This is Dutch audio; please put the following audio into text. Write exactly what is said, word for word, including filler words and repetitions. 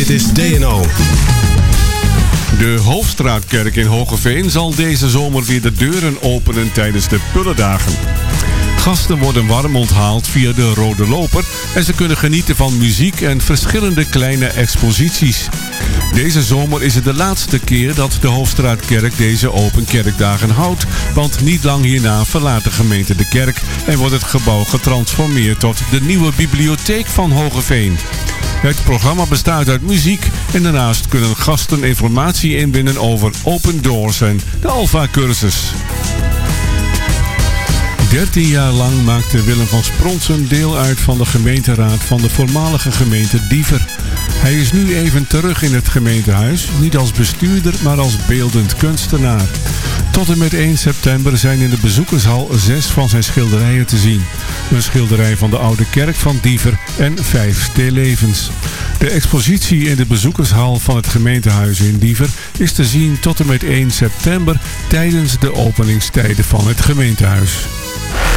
Dit is D en O. De Hoofdstraatkerk in Hoogeveen zal deze zomer weer de deuren openen tijdens de Pullendagen. Gasten worden warm onthaald via de Rode Loper en ze kunnen genieten van muziek en verschillende kleine exposities. Deze zomer is het de laatste keer dat de Hoofdstraatkerk deze open kerkdagen houdt, want niet lang hierna verlaat de gemeente de kerk en wordt het gebouw getransformeerd tot de nieuwe bibliotheek van Hoogeveen. Het programma bestaat uit muziek en daarnaast kunnen gasten informatie inwinnen over Open Doors en de Alpha-cursus. dertien jaar lang maakte Willem van Spronsen deel uit van de gemeenteraad van de voormalige gemeente Diever. Hij is nu even terug in het gemeentehuis, niet als bestuurder, maar als beeldend kunstenaar. Tot en met één september zijn in de bezoekershal zes van zijn schilderijen te zien. Een schilderij van de oude kerk van Diever en vijf stillevens. De expositie in de bezoekershal van het gemeentehuis in Diever is te zien tot en met één september tijdens de openingstijden van het gemeentehuis.